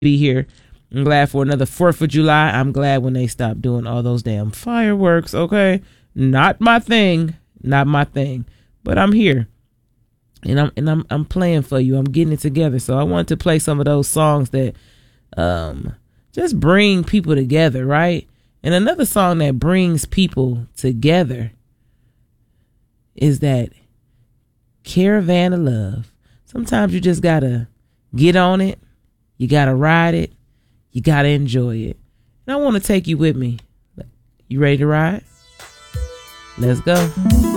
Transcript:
be here. I'm glad for another 4th of July. I'm glad when they stop doing all those damn fireworks, okay? Not my thing. Not my thing. But I'm here. And I'm playing for you. I'm getting it together. So I wanted to play some of those songs that just bring people together, right? And another song that brings people together is that Caravan of Love. Sometimes you just gotta get on it. You gotta ride it. You gotta enjoy it. And I want to take you with me. You ready to ride? Let's go.